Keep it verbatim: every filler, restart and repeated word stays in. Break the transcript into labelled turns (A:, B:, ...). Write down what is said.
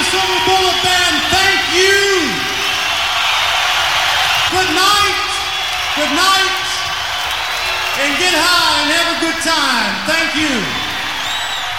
A: Silver Bullet Band, thank you. Good night, good night, and get high and have a good time. Thank you.